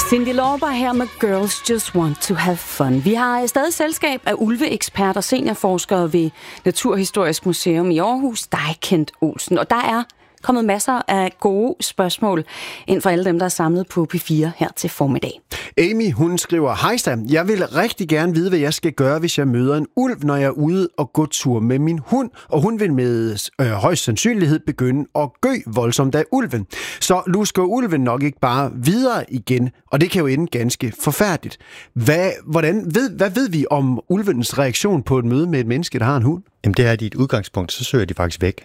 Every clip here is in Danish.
Cyndi Lauper her med Girls Just Want to Have Fun. Vi har stadig selskab af ulveeksperter og seniorforskere ved Naturhistorisk Museum i Aarhus, dig Kent Olsen. Og der er kommet masser af gode spørgsmål ind fra alle dem, der er samlet på P4 her til formiddag. Amy, hun skriver: Hejsta, jeg vil rigtig gerne vide, hvad jeg skal gøre, hvis jeg møder en ulv, når jeg er ude og gå tur med min hund, og hun vil med højst sandsynlighed begynde at gø voldsomt af ulven. Så lusker ulven nok ikke bare videre igen, og det kan jo ende ganske forfærdeligt. Hvad ved vi om ulvens reaktion på et møde med et menneske, der har en hund? Jamen det er dit udgangspunkt, så søger de faktisk væk.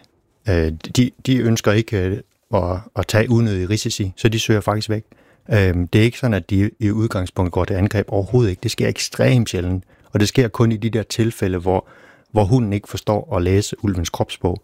De ønsker ikke at tage unødige risici, så de søger faktisk væk. Det er ikke sådan, at de i udgangspunkt går til angreb overhovedet ikke. Det sker ekstremt sjældent, og det sker kun i de der tilfælde, hvor hunden ikke forstår at læse ulvens kropssprog,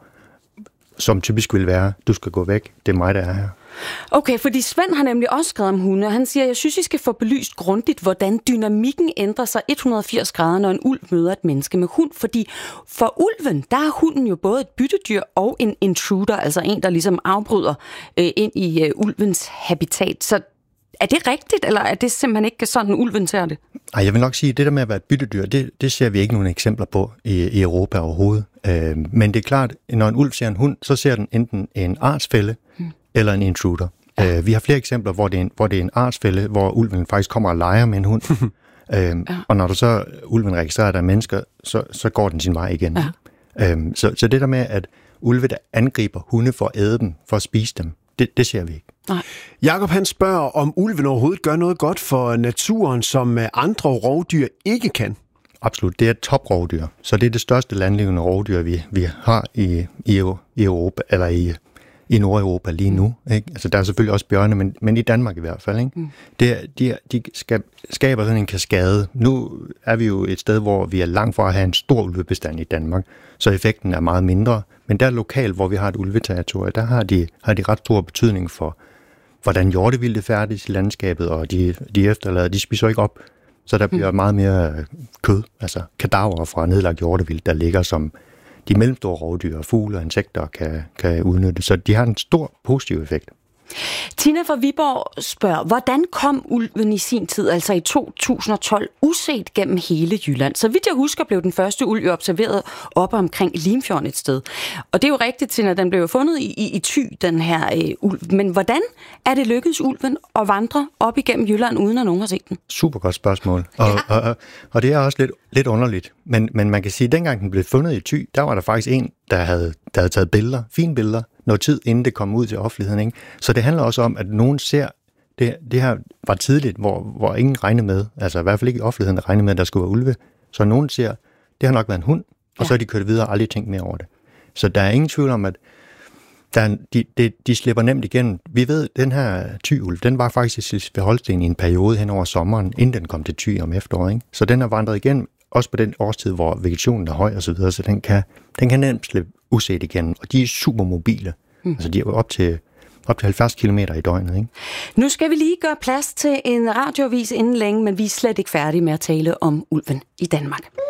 som typisk vil være: du skal gå væk, det er mig, der er her. Okay, fordi Svend har nemlig også skrevet om hunde, og han siger: jeg synes, I skal få belyst grundigt, hvordan dynamikken ændrer sig 180 grader, når en ulv møder et menneske med hund. Fordi for ulven, der er hunden jo både et byttedyr og en intruder, altså en, der ligesom afbryder ind i ulvens habitat. Så er det rigtigt, eller er det simpelthen ikke sådan, ulven ser det? Ej, jeg vil nok sige, at det der med at være et byttedyr, det ser vi ikke nogen eksempler på i Europa overhovedet. Men det er klart, at når en ulv ser en hund, så ser den enten en artsfælle eller en intruder. Ja. Vi har flere eksempler, hvor det er en artsfælle, hvor ulven faktisk kommer og leger med en hund. Og når ulven registrerer, at der er mennesker, så går den sin vej igen. Ja. Så det der med, at ulve, der angriber hunde for at æde dem, for at spise dem, det ser vi ikke. Nej. Jakob, han spørger, om ulven overhovedet gør noget godt for naturen, som andre rovdyr ikke kan. Absolut. Det er et toprovdyr. Så det er det største landlevende rovdyr, vi har i Europa, eller i Nordeuropa lige nu. Ikke? Altså, der er selvfølgelig også bjørne, men i Danmark i hvert fald. Ikke? De skaber sådan en kaskade. Nu er vi jo et sted, hvor vi er langt fra at have en stor ulvebestand i Danmark, så effekten er meget mindre. Men der lokalt, hvor vi har et ulveterritorie, der har de ret stor betydning for, hvordan hjortevilde færdes i landskabet, og de efterlader, de spiser ikke op. Så der bliver meget mere kød, altså kadaver fra nedlagt hjortevildt, der ligger som de mellemstore rovdyr og fugle og insekter kan udnytte. Så de har en stor positiv effekt. Tina fra Viborg spørger: hvordan kom ulven i sin tid, altså i 2012, uset gennem hele Jylland? Så vidt jeg husker, blev den første ulv observeret oppe omkring Limfjorden et sted. Og det er jo rigtigt, Tina, den blev jo fundet i Thy, den her ulv. Men hvordan er det lykkedes ulven at vandre op igennem Jylland, uden at nogen har set den? Super godt spørgsmål. Og det er også lidt underligt. Men man kan sige, at dengang den blev fundet i Thy, der var der faktisk en, der havde taget billeder, fine billeder, noget tid inden det kom ud til offentligheden. Ikke? Så det handler også om, at nogen ser, det her var tidligt, hvor ingen regnede med, altså i hvert fald ikke i offentligheden regnede med, at der skulle være ulve. Så nogen ser, det har nok været en hund, og så er de kørt videre og aldrig tænkt mere over det. Så der er ingen tvivl om, at de slipper nemt igennem. Vi ved, at den her Thy-ulv, den var faktisk i Slesvig-Holsten i en periode hen over sommeren, inden den kom til Thy om efteråret. Ikke? Så den har vandret igennem, også på den årstid, hvor vegetationen er høj og så videre, så den kan nemt slippe uset igennem, og de er super mobile. Altså de er op til 70 km i døgnet. Ikke? Nu skal vi lige gøre plads til en radioavis inden længe, men vi er slet ikke færdige med at tale om ulven i Danmark.